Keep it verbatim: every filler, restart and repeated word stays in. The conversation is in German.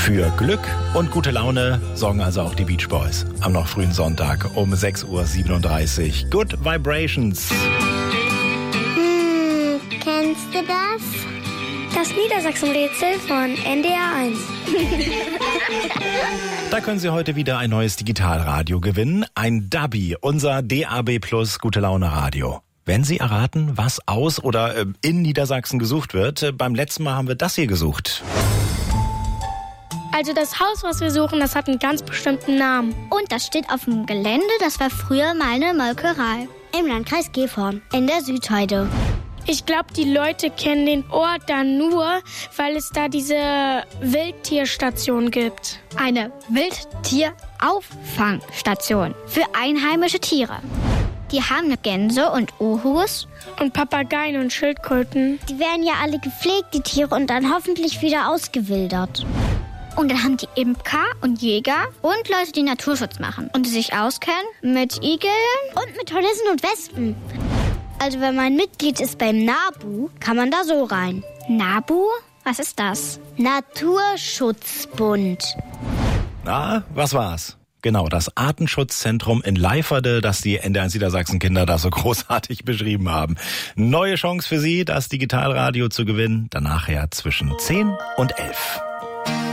Für Glück und gute Laune sorgen also auch die Beach Boys am noch frühen Sonntag um sechs Uhr siebenunddreißig. Good Vibrations. Hm, kennst du das? Das Niedersachsen-Rätsel von N D R eins. Da können Sie heute wieder ein neues Digitalradio gewinnen. Ein Dabi, unser D A B Plus Gute Laune Radio. Wenn Sie erraten, was aus oder äh, in Niedersachsen gesucht wird, äh, beim letzten Mal haben wir das hier gesucht. Also das Haus, was wir suchen, das hat einen ganz bestimmten Namen. Und das steht auf dem Gelände, das war früher mal eine Molkerei. Im Landkreis Gifhorn, in der Südheide. Ich glaube, die Leute kennen den Ort da nur, weil es da diese Wildtierstation gibt. Eine Wildtierauffangstation für einheimische Tiere. Die haben Gänse und Uhus. Und Papageien und Schildkröten. Die werden ja alle gepflegt, die Tiere, und dann hoffentlich wieder ausgewildert. Und dann haben die Imker und Jäger und Leute, die Naturschutz machen und die sich auskennen mit Igeln und mit Hornissen und Wespen. Also wenn man Mitglied ist beim NABU, kann man da so rein. NABU? Was ist das? Naturschutzbund. Na, was war's? Genau, das Artenschutzzentrum in Leiferde, das die N D R eins Niedersachsen-Kinder da so großartig beschrieben haben. Neue Chance für Sie, das Digitalradio zu gewinnen. Danach ja zwischen zehn und elf.